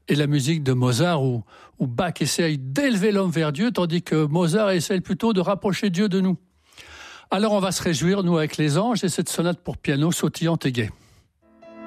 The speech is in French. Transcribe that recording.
et la musique de Mozart où Bach essaye d'élever l'homme vers Dieu, tandis que Mozart essaye plutôt de rapprocher Dieu de nous. Alors on va se réjouir, nous, avec les anges et cette sonate pour piano sautillante et gaie.